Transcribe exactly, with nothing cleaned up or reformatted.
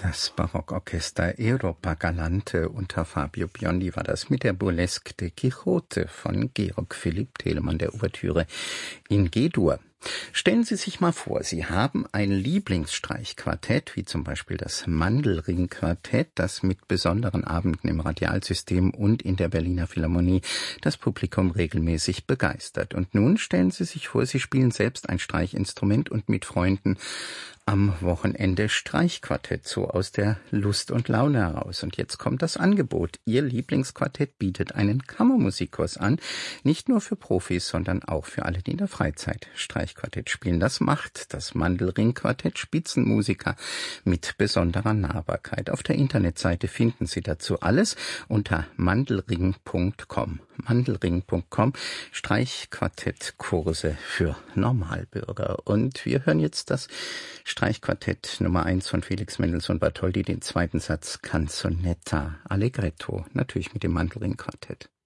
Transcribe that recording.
Das Barockorchester Europa Galante unter Fabio Biondi war das mit der Burlesque de Quixote von Georg Philipp Telemann, der Ouvertüre in G-Dur. Stellen Sie sich mal vor, Sie haben ein Lieblingsstreichquartett, wie zum Beispiel das Mandelring-Quartett, das mit besonderen Abenden im Radialsystem und in der Berliner Philharmonie das Publikum regelmäßig begeistert. Und nun stellen Sie sich vor, Sie spielen selbst ein Streichinstrument und mit Freunden am Wochenende Streichquartett, so aus der Lust und Laune heraus. Und jetzt kommt das Angebot. Ihr Lieblingsquartett bietet einen Kammermusikkurs an, nicht nur für Profis, sondern auch für alle, die in der Freizeit Streichquartett spielen. Das macht das Mandelring-Quartett, Spitzenmusiker mit besonderer Nahbarkeit. Auf der Internetseite finden Sie dazu alles unter mandelring punkt com. mandelring punkt com, Streichquartettkurse für Normalbürger. Und wir hören jetzt das Streichquartett Nummer eins von Felix Mendelssohn Bartholdy, den zweiten Satz Canzonetta Allegretto, natürlich mit dem Mandelring-Quartett.